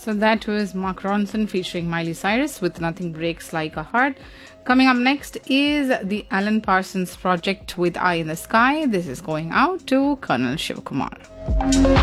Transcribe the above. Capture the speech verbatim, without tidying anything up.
So that was Mark Ronson featuring Miley Cyrus with Nothing Breaks Like a Heart. Coming up next is the Alan Parsons Project with Eye in the Sky. This is going out to Colonel Shivakumar.